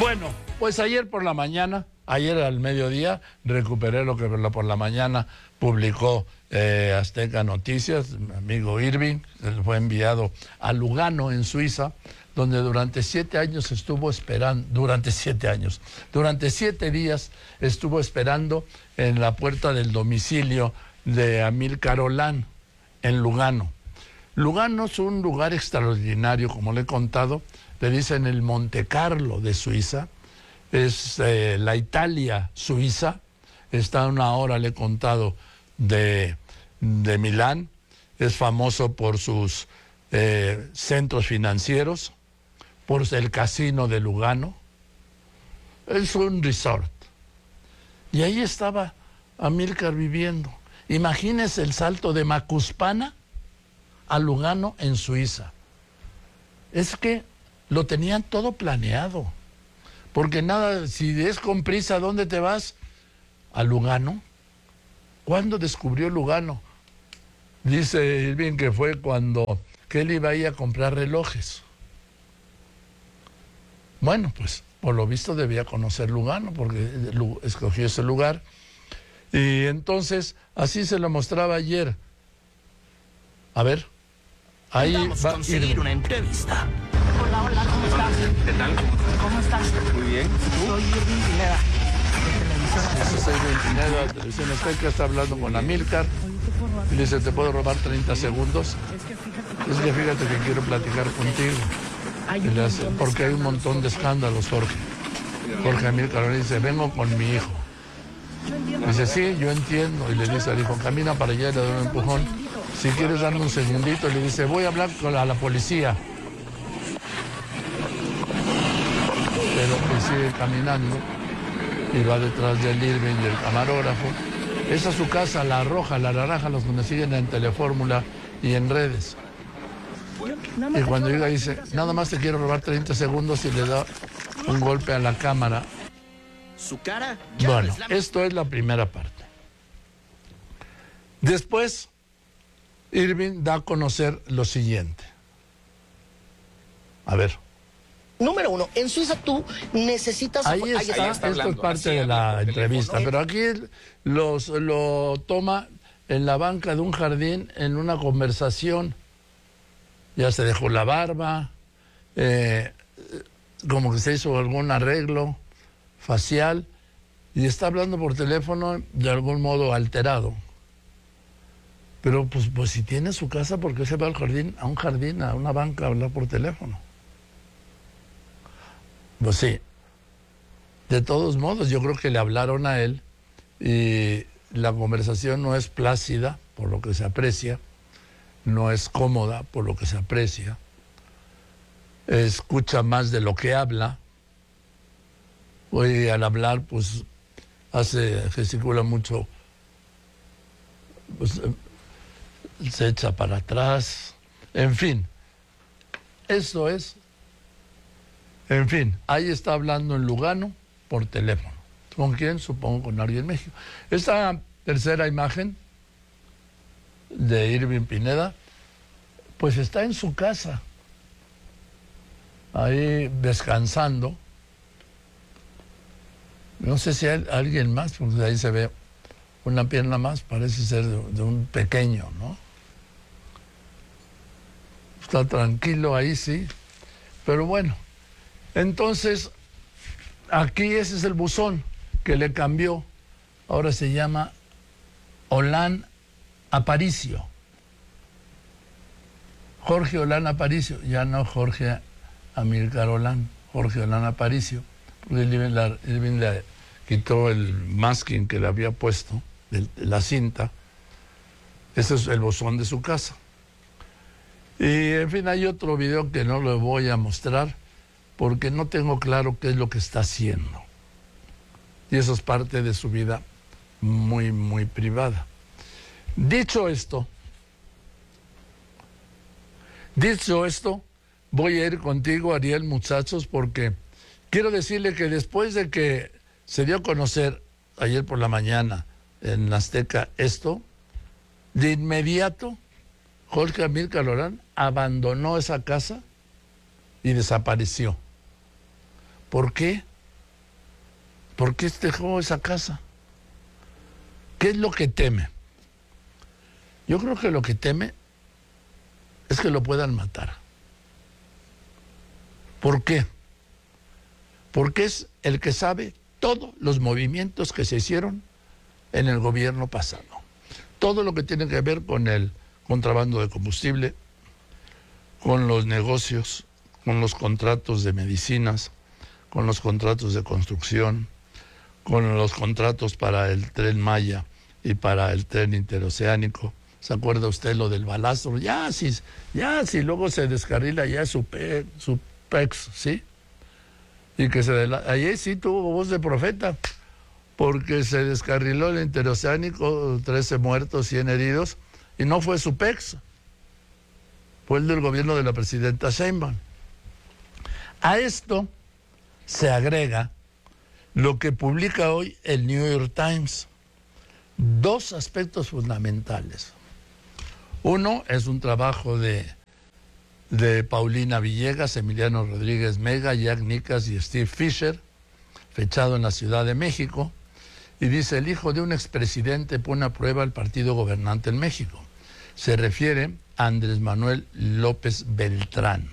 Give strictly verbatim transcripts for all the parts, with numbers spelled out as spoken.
Bueno, pues ayer por la mañana, ayer al mediodía, recuperé lo que por la mañana publicó eh, Azteca Noticias, mi amigo Irving, fue enviado a Lugano, en Suiza, donde durante siete años estuvo esperando, durante siete años, durante siete días estuvo esperando en la puerta del domicilio de Amílcar Olán, en Lugano. Lugano es un lugar extraordinario, como le he contado, le dicen el Monte Carlo de Suiza, es eh, la Italia suiza, está a una hora, le he contado, de, de Milán, es famoso por sus eh, centros financieros, por el casino de Lugano, es un resort. Y ahí estaba Amílcar viviendo. Imagínese el salto de Macuspana a Lugano, en Suiza. Es que lo tenían todo planeado. Porque nada, si es con prisa, ¿dónde te vas? A Lugano. ¿Cuándo descubrió Lugano? Dice Irving que fue cuando que él iba a ir a comprar relojes. Bueno, pues por lo visto debía conocer Lugano, porque escogió ese lugar. Y entonces, así se lo mostraba ayer. A ver, ahí Vamos va a conseguir Irving. una entrevista. Hola, hola, ¿cómo estás? ¿Qué tal? ¿Cómo estás? Muy bien. Soy Irving Pineda, de Televisión Soy Irving Pineda, de Televisión Azteca, está hablando con Amílcar. Oye, ¿te puedo robar? Y le dice, ¿te puedo robar treinta segundos? Es que fíjate Es que fíjate que quiero platicar contigo. hay Y un le hace, montón de porque hay un montón de escándalos, Jorge. Jorge Amílcar le dice, vengo con mi hijo. Yo entiendo. Dice, sí, yo entiendo. Y le dice al hijo, camina para allá y le da un empujón. Si quieres darme un segundito, le dice, voy a hablar con la, la policía. Pero él sigue caminando y va detrás del Irving y el camarógrafo. Esa es su casa, la roja, la naranja, los que me siguen en Telefórmula y en redes. Yo nada más Y te cuando quiero llega robar dice, treinta nada más te quiero robar treinta segundos y le da un golpe a la cámara. Su cara ya no Bueno, es la esto es la primera parte. Después, Irving da a conocer lo siguiente. A ver, Número uno, en Suiza tú necesitas... ahí Ahí está, está esto es hablando, parte así de habla la por entrevista, teléfono. pero aquí los, lo toma en la banca de un jardín en una conversación. Ya se dejó la barba, eh, como que se hizo algún arreglo facial y está hablando por teléfono de algún modo alterado. Pero pues, pues si tiene su casa, ¿por qué se va al jardín, a un jardín, a una banca a hablar por teléfono? Pues sí. De todos modos, yo creo que le hablaron a él y la conversación no es plácida, por lo que se aprecia, no es cómoda, por lo que se aprecia, escucha más de lo que habla, y al hablar, pues, hace, gesticula mucho, pues, se echa para atrás, en fin, eso es, en fin, ahí está hablando en Lugano por teléfono. ¿Con quién? Supongo con alguien en México. Esta tercera imagen de Irving Pineda, pues está en su casa, ahí descansando. No sé si hay alguien más, porque de ahí se ve una pierna más, parece ser de, de un pequeño, ¿no? Está tranquilo ahí, sí. Pero bueno, entonces, aquí ese es el buzón que le cambió. Ahora se llama Olán Aparicio. Jorge Olán Aparicio, ya no Jorge Amílcar Olán, Jorge Olán Aparicio. Porque Irving, la, Irving le quitó el masking que le había puesto, de, de la cinta. Ese es el buzón de su casa. Y en fin, hay otro video que no lo voy a mostrar porque no tengo claro qué es lo que está haciendo. Y eso es parte de su vida muy, muy privada. Dicho esto, dicho esto, voy a ir contigo, Ariel, muchachos, porque quiero decirle que después de que se dio a conocer ayer por la mañana en Azteca esto, de inmediato Jorge Amílcar Olán abandonó esa casa y desapareció. ¿Por qué? ¿Por qué dejó esa casa? ¿Qué es lo que teme? Yo creo que lo que teme es que lo puedan matar. ¿Por qué? Porque es el que sabe todos los movimientos que se hicieron en el gobierno pasado. Todo lo que tiene que ver con el contrabando de combustible, con los negocios, con los contratos de medicinas, con los contratos de construcción, con los contratos para el Tren Maya y para el tren interoceánico. ¿Se acuerda usted lo del balastro? Ya, si, ya, si luego se descarrila ya su, pe, su pex, ¿sí? Y que se... Ayer sí tuvo voz de profeta, porque se descarriló el interoceánico, trece muertos, cien heridos, y no fue su pex, fue el del gobierno de la presidenta Sheinbaum. A esto se agrega lo que publica hoy el New York Times. Dos aspectos fundamentales. Uno es un trabajo de, de Paulina Villegas, Emiliano Rodríguez Mega, Jack Nicas y Steve Fisher, fechado en la Ciudad de México, y dice: el hijo de un expresidente pone a prueba al partido gobernante en México. Se refiere a Andrés Manuel López Beltrán.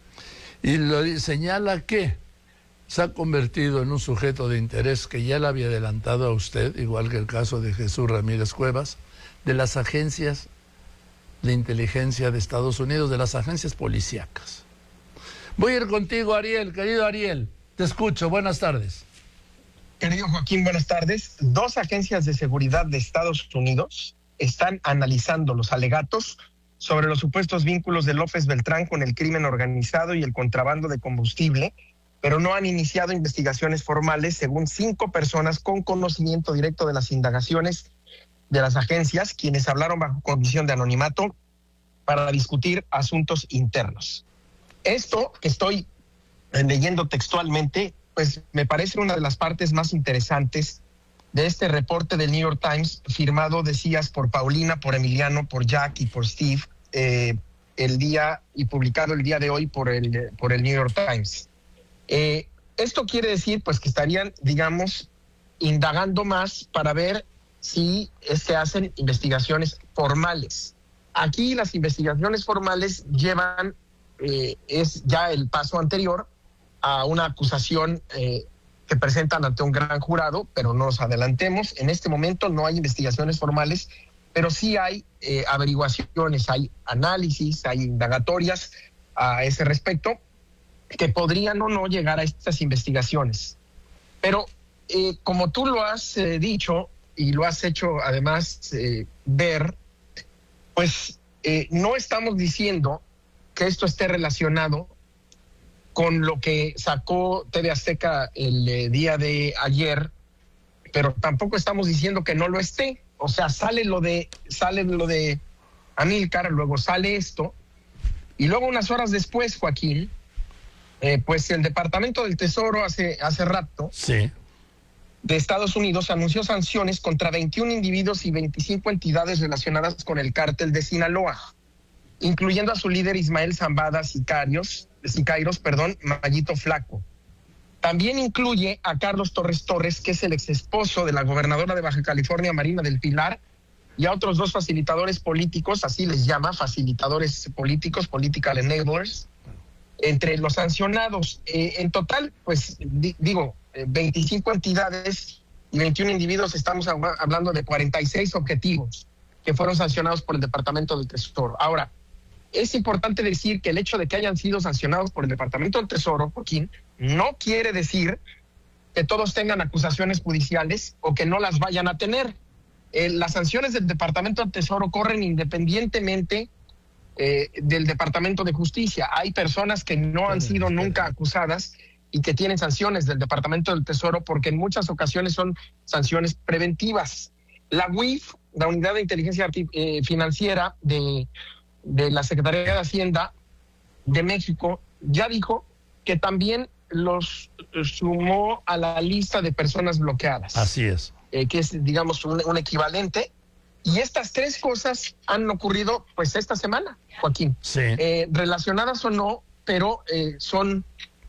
Y lo señala que se ha convertido en un sujeto de interés que ya le había adelantado a usted, igual que el caso de Jesús Ramírez Cuevas, de las agencias de inteligencia de Estados Unidos, de las agencias policíacas. Voy a ir contigo, Ariel, querido Ariel. Te escucho, buenas tardes. Querido Joaquín, buenas tardes. Dos agencias de seguridad de Estados Unidos están analizando los alegatos sobre los supuestos vínculos de López Beltrán con el crimen organizado y el contrabando de combustible, pero no han iniciado investigaciones formales, según cinco personas con conocimiento directo de las indagaciones de las agencias, quienes hablaron bajo condición de anonimato para discutir asuntos internos. Esto que estoy leyendo textualmente, pues me parece una de las partes más interesantes de este reporte del New York Times, firmado, decías, por Paulina, por Emiliano, por Jack y por Steve, eh, el día y publicado el día de hoy por el, por el New York Times. Eh, esto quiere decir, pues, que estarían, digamos, indagando más para ver si es que hacen investigaciones formales. Aquí las investigaciones formales llevan, eh, es ya el paso anterior a una acusación eh, que presentan ante un gran jurado, pero no nos adelantemos. En este momento no hay investigaciones formales, pero sí hay eh, averiguaciones, hay análisis, hay indagatorias a ese respecto que podrían o no llegar a estas investigaciones. Pero eh, como tú lo has eh, dicho y lo has hecho además eh, ver, pues eh, no estamos diciendo que esto esté relacionado con lo que sacó T V Azteca el eh, día de ayer, pero tampoco estamos diciendo que no lo esté. O sea, sale lo de sale lo de Amílcar, luego sale esto, y luego unas horas después, Joaquín, eh, pues el Departamento del Tesoro hace, hace rato sí. de Estados Unidos anunció sanciones contra veintiún individuos y veinticinco entidades relacionadas con el cártel de Sinaloa, incluyendo a su líder Ismael Zambada Sicarios, Sicairos, perdón, Mayito Flaco. También incluye a Carlos Torres Torres, que es el ex esposo de la gobernadora de Baja California, Marina del Pilar, y a otros dos facilitadores políticos, así les llama, facilitadores políticos, political enablers, entre los sancionados. Eh, en total, pues di, digo, eh, veinticinco entidades y veintiún individuos, estamos hablando de cuarenta y seis objetivos que fueron sancionados por el Departamento del Tesoro. Ahora, es importante decir que el hecho de que hayan sido sancionados por el Departamento del Tesoro, Joaquín, no quiere decir que todos tengan acusaciones judiciales o que no las vayan a tener. Eh, las sanciones del Departamento del Tesoro corren independientemente eh, del Departamento de Justicia. Hay personas que no han sido nunca acusadas y que tienen sanciones del Departamento del Tesoro porque en muchas ocasiones son sanciones preventivas. La U I F, la Unidad de Inteligencia eh, Financiera de, de la Secretaría de Hacienda de México, ya dijo que también los sumó a la lista de personas bloqueadas. Así es. Eh, que es, digamos, un, un equivalente. Y estas tres cosas han ocurrido, pues, esta semana, Joaquín. Sí. Eh, relacionadas o no, pero eh, son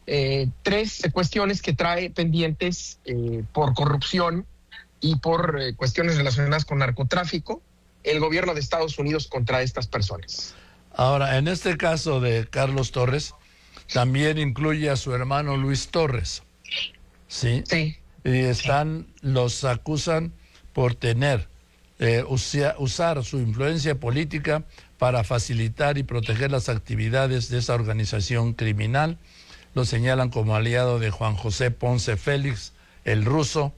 eh, tres cuestiones que trae pendientes eh, por corrupción y por eh, cuestiones relacionadas con narcotráfico el gobierno de Estados Unidos contra estas personas. Ahora, en este caso de Carlos Torres, también incluye a su hermano Luis Torres, ¿sí? Sí. Y están, los acusan por tener, eh, usia, usar su influencia política para facilitar y proteger las actividades de esa organización criminal. Lo señalan como aliado de Juan José Ponce Félix, el ruso,